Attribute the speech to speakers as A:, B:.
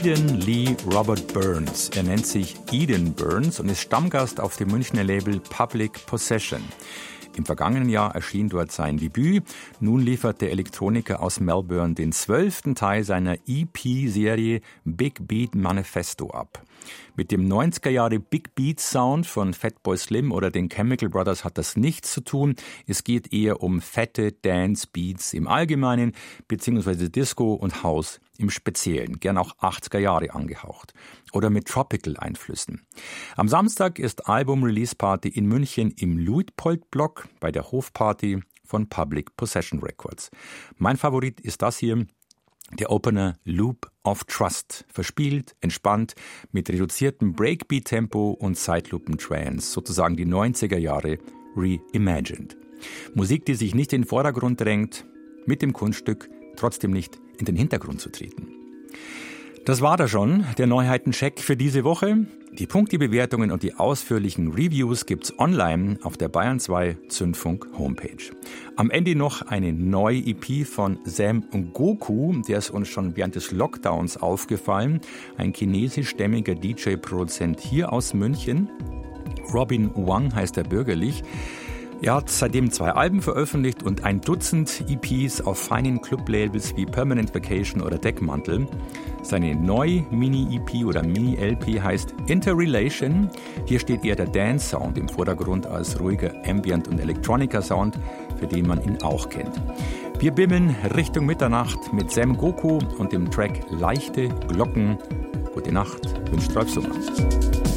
A: Eden Lee Robert Burns. Er nennt sich Eden Burns und ist Stammgast auf dem Münchner Label Public Possession. Im vergangenen Jahr erschien dort sein Debüt. Nun liefert der Elektroniker aus Melbourne den 12. Teil seiner EP-Serie Big Beat Manifesto ab. Mit dem 90er-Jahre Big Beat Sound von Fatboy Slim oder den Chemical Brothers hat das nichts zu tun. Es geht eher um fette Dance Beats im Allgemeinen, beziehungsweise Disco und House im Speziellen, gern auch 80er Jahre angehaucht. Oder mit Tropical-Einflüssen. Am Samstag ist Album-Release-Party in München im Luitpold-Block bei der Hofparty von Public Possession Records. Mein Favorit ist das hier, der Opener Loop of Trust. Verspielt, entspannt, mit reduziertem Breakbeat-Tempo und Zeitlupen-Trance, sozusagen die 90er Jahre reimagined. Musik, die sich nicht in den Vordergrund drängt, mit dem Kunststück trotzdem nicht in den Hintergrund zu treten. Das war da schon, der Neuheiten-Check für diese Woche. Die Punktebewertungen und die ausführlichen Reviews gibt's online auf der Bayern 2 Zündfunk Homepage. Am Ende noch eine neue EP von Sam Ngoku, der ist uns schon während des Lockdowns aufgefallen. Ein chinesischstämmiger DJ-Produzent hier aus München. Robin Wang heißt er bürgerlich. Er hat seitdem 2 Alben veröffentlicht und ein Dutzend EPs auf feinen Club-Labels wie Permanent Vacation oder Deckmantel. Seine neue Mini-EP oder Mini-LP heißt Interrelation. Hier steht eher der Dance-Sound im Vordergrund als ruhiger Ambient- und Electronica-Sound, für den man ihn auch kennt. Wir bimmeln Richtung Mitternacht mit Sam Ngoku und dem Track Leichte Glocken. Gute Nacht, wünscht Rolf Summer.